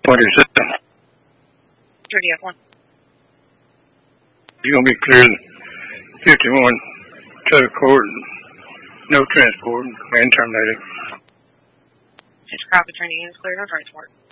What is it? 30F1. You're going to be clear 51 to the court, no transport, and terminated. It's copy, turning in, clear, no transport.